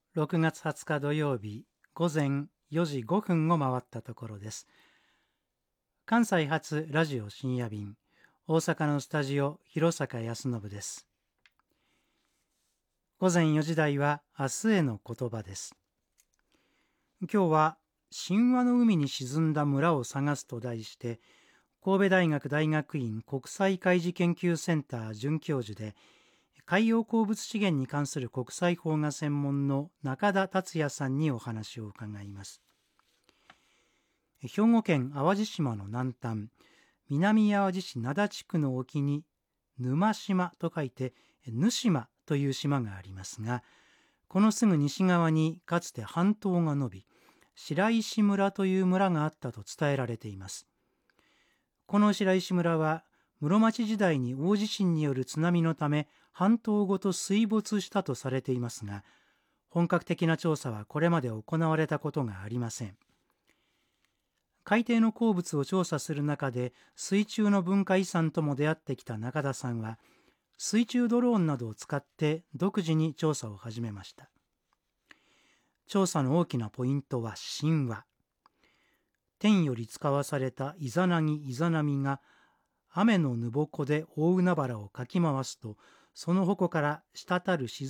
6月20日土曜日午前4時5分を回ったところです。関西発ラジオ深夜便、大阪のスタジオ広坂康信です。午前4時台は明日への言葉です。今日は神話の海に沈んだ村を探すと題して、神戸大学大学院国際海事研究センター准教授で海洋鉱物資源に関する国際法が専門の中田達也さんにお話を伺います。兵庫県淡路島の南端、南淡路市灘地区の沖に沼島と書いて沼島という島がありますが、このすぐ西側にかつて半島が伸び、白石村という村があったと伝えられています。この白石村は室町時代に大地震による津波のため半島ごと水没したとされていますが、本格的な調査はこれまで行われたことがありません。海底の鉱物を調査する中で水中の文化遺産とも出会ってきた中田さんは、水中ドローンなどを使って独自に調査を始めました。調査の大きなポイントは神話。天より使わされたイザナギイザナミが雨のぬぼこで大海原をかき回すと、その矛から滴る雫